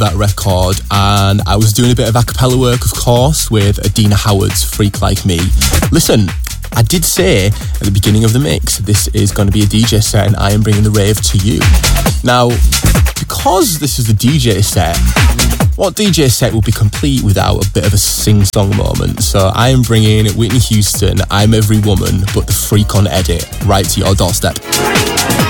that record, and I was doing a bit of a cappella work, of course, with Adina Howard's Freak Like Me. Listen, I did say at the beginning of the mix, this is going to be a DJ set and I am bringing the rave to you. Now, because this is the DJ set, what DJ set will be complete without a bit of a sing-song moment? So I am bringing Whitney Houston, I'm Every Woman, but the Freak On edit, right to your doorstep.